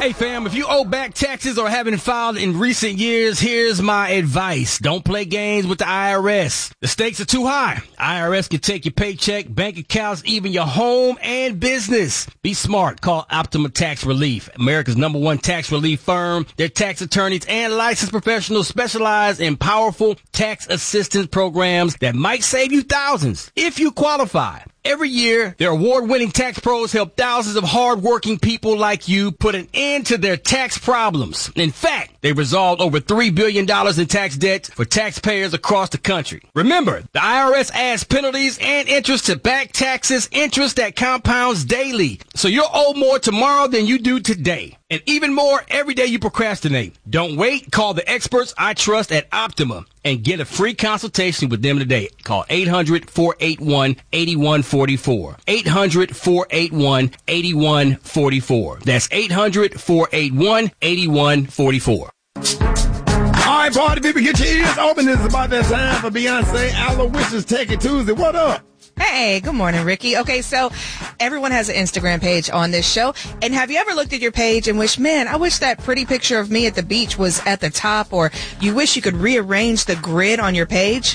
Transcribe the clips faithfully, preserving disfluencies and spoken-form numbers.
Hey, fam, if you owe back taxes or haven't filed in recent years, here's my advice. Don't play games with the I R S. The stakes are too high. I R S can take your paycheck, bank accounts, even your home and business. Be smart. Call Optima Tax Relief, America's number one tax relief firm. Their tax attorneys and licensed professionals specialize in powerful tax assistance programs that might save you thousands if you qualify. Every year, their award-winning tax pros help thousands of hard-working people like you put an end to their tax problems. In fact, they resolved over three billion dollars in tax debt for taxpayers across the country. Remember, the I R S adds penalties and interest to back taxes, interest that compounds daily. So you'll owe more tomorrow than you do today. And even more every day you procrastinate. Don't wait. Call the experts I trust at Optima and get a free consultation with them today. Call eight hundred, four eight one, eight one four four. eight hundred, four eight one, eight one four four. That's eight hundred, four eight one, eight one four four. All right, party people, get your ears open. This is about that time for Beyonce Aloysius Take It Tuesday. What up? Hey, good morning, Ricky. Okay, so everyone has an Instagram page on this show. And have you ever looked at your page and wished, man, I wish that pretty picture of me at the beach was at the top, or you wish you could rearrange the grid on your page?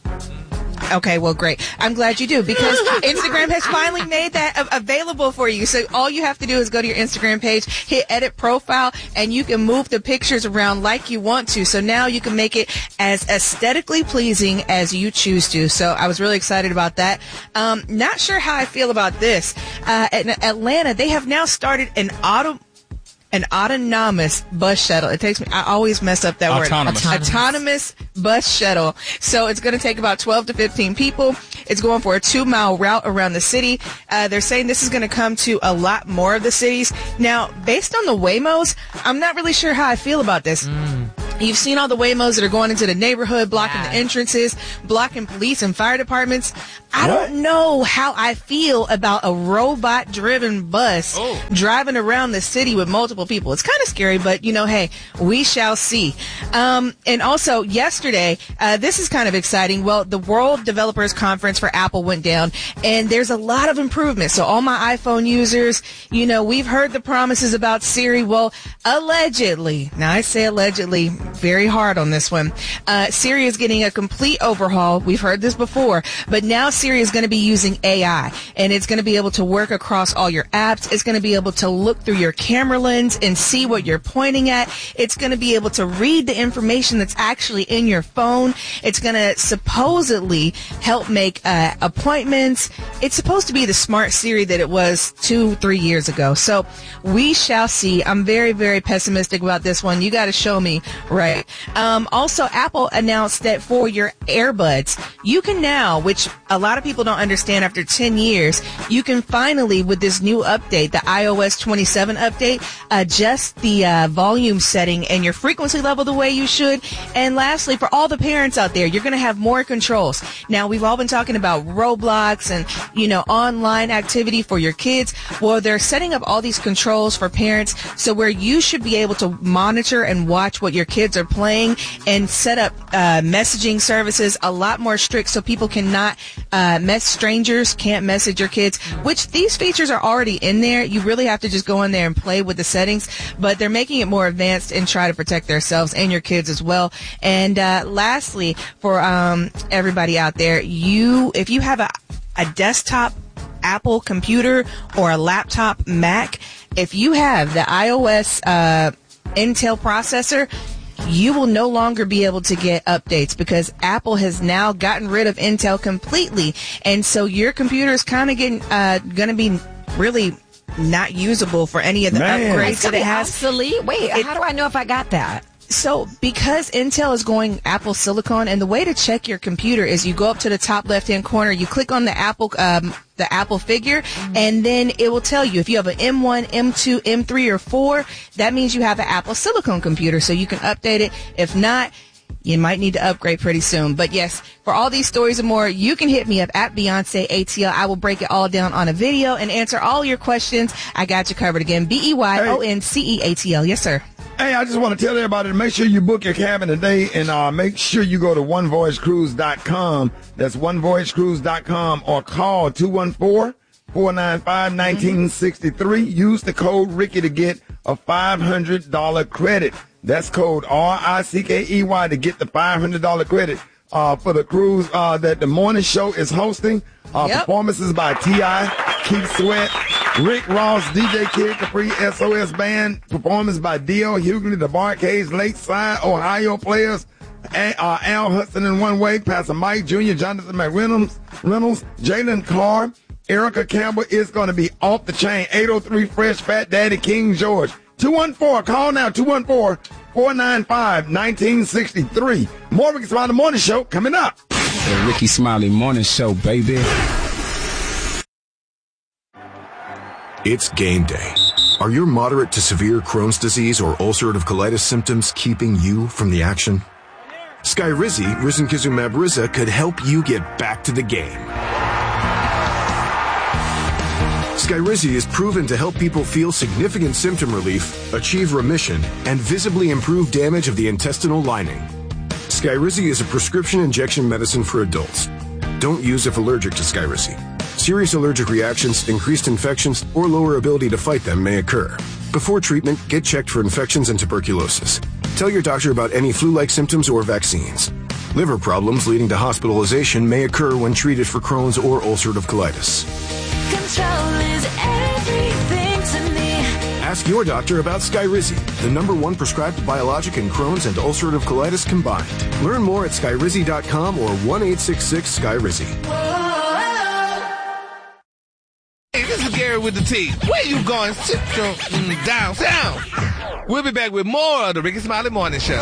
Okay, well, great. I'm glad you do, because Instagram has finally made that a- available for you. So all you have to do is go to your Instagram page, hit edit profile, and you can move the pictures around like you want to. So now you can make it as aesthetically pleasing as you choose to. So I was really excited about that. Um, not sure how I feel about this. Uh, in Atlanta, they have now started an auto... An autonomous bus shuttle. It takes me, I always mess up that Autonomous. word. Autonomous. Autonomous bus shuttle. So it's going to take about twelve to fifteen people. It's going for a two mile route around the city. Uh, they're saying this is going to come to a lot more of the cities. Now, based on the Waymos, I'm not really sure how I feel about this. Mm. You've seen all the Waymos that are going into the neighborhood, blocking yeah. the entrances, blocking police and fire departments. I what? don't know how I feel about a robot-driven bus oh. driving around the city with multiple people. It's kind of scary, but, you know, hey, we shall see. Um, and also, yesterday, uh, this is kind of exciting. Well, the World Developers Conference for Apple went down, and there's a lot of improvements. So all my iPhone users, you know, we've heard the promises about Siri. Well, allegedly, now I say allegedly, very hard on this one. Uh, Siri is getting a complete overhaul. We've heard this before, but now Siri is going to be using A I, and it's going to be able to work across all your apps. It's going to be able to look through your camera lens and see what you're pointing at. It's going to be able to read the information that's actually in your phone. It's going to supposedly help make uh, appointments. It's supposed to be the smart Siri that it was two, three years ago. So we shall see. I'm very, very pessimistic about this one. You got to show me. Right. Um, also, Apple announced that for your earbuds, you can now, which a lot of people don't understand after ten years, you can finally, with this new update, the i O S twenty-seven update, adjust the uh, volume setting and your frequency level the way you should. And lastly, for all the parents out there, you're going to have more controls. Now, we've all been talking about Roblox and, you know, online activity for your kids. Well, they're setting up all these controls for parents, so where you should be able to monitor and watch what your kids are playing and set up uh, messaging services a lot more strict, so people cannot uh, mess strangers, can't message your kids, which these features are already in there. You really have to just go in there and play with the settings, but they're making it more advanced and try to protect themselves and your kids as well. And uh, lastly, for um, everybody out there, you if you have a, a desktop Apple computer or a laptop Mac, if you have the iOS uh, Intel processor, you will no longer be able to get updates because Apple has now gotten rid of Intel completely. And so your computer is kind of getting uh, going to be really not usable for any of the Man. upgrades that it has. Obsolete? Wait, it, how do I know if I got that? So because Intel is going Apple Silicon, and the way to check your computer is you go up to the top left-hand corner, you click on the Apple um, the Apple figure, mm-hmm. and then it will tell you if you have an M one, M two, M three, or four, that means you have an Apple Silicon computer, so you can update it. If not, you might need to upgrade pretty soon. But yes, for all these stories and more, you can hit me up at Beyonce A T L. I will break it all down on a video and answer all your questions. I got you covered again. B E Y O N C E A T L. Yes, sir. Hey, I just want to tell everybody to make sure you book your cabin today, and uh, make sure you go to one voyage cruise dot com. That's one voyage cruise dot com, or call two one four, four nine five, one nine six three. Use the code Ricky to get a five hundred dollars credit. That's code R I C K E Y to get the five hundred dollars credit uh, for the cruise uh, that the morning show is hosting. Uh, yep. Performances by T I, Keith Sweat, Rick Ross, D J Kid Capri, S O S Band. Performance by D L Hughley, the Barcades, Lakeside, Ohio Players, A- uh, Al Hudson in One Way, Pastor Mike Junior, Jonathan McReynolds, Reynolds, Jalen Carr, Erica Campbell. Is going to be off the chain. eight oh three Fresh, Fat Daddy, King George. two one four, call now, two one four, four nine five, one nine six three. More Ricky Smiley Morning Show coming up. The Ricky Smiley Morning Show, baby. It's game day. Are your moderate to severe Crohn's disease or ulcerative colitis symptoms keeping you from the action? Skyrizi, risankizumab Riza, could help you get back to the game. Skyrizi is proven to help people feel significant symptom relief, achieve remission, and visibly improve damage of the intestinal lining. Skyrizi is a prescription injection medicine for adults. Don't use if allergic to Skyrizi. Serious allergic reactions, increased infections, or lower ability to fight them may occur. Before treatment, get checked for infections and tuberculosis. Tell your doctor about any flu-like symptoms or vaccines. Liver problems leading to hospitalization may occur when treated for Crohn's or ulcerative colitis. Control is everything to me. Ask your doctor about Skyrizi, the number one prescribed biologic in Crohn's and ulcerative colitis combined. Learn more at skyrizi dot com or one eight six six Skyrizi. Hey, this is Gary with the T. Where you going? Central mm, downtown. We'll be back with more of the Ricky Smiley Morning Show.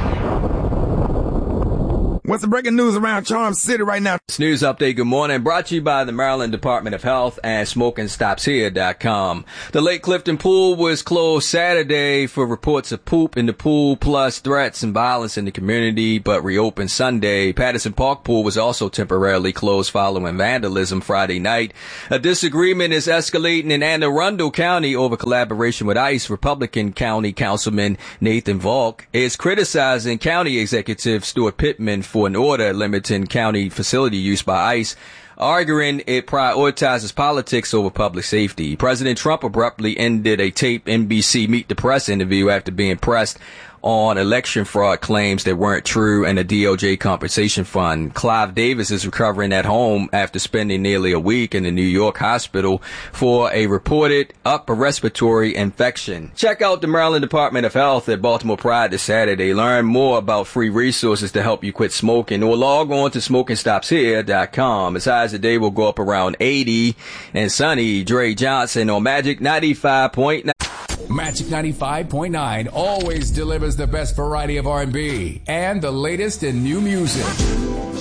What's the breaking news around Charm City right now? News update, good morning, brought to you by the Maryland Department of Health and smoking stops here dot com. The Lake Clifton Pool was closed Saturday for reports of poop in the pool plus threats and violence in the community, but reopened Sunday. Patterson Park Pool was also temporarily closed following vandalism Friday night. A disagreement is escalating in Anne Arundel County over collaboration with ICE. Republican County Councilman Nathan Volk is criticizing County Executive Stuart Pittman for for an order limiting county facility use by ICE, arguing it prioritizes politics over public safety. President Trump abruptly ended a taped N B C Meet the Press interview after being pressed on election fraud claims that weren't true and a D O J compensation fund. Clive Davis is recovering at home after spending nearly a week in a New York hospital for a reported upper respiratory infection. Check out the Maryland Department of Health at Baltimore Pride this Saturday. Learn more about free resources to help you quit smoking, or log on to smoking stops here dot com. As high as the day will go up around eighty and sunny. Dre Johnson on Magic ninety-five point nine. Magic ninety-five point nine always delivers the best variety of R and B and the latest in new music.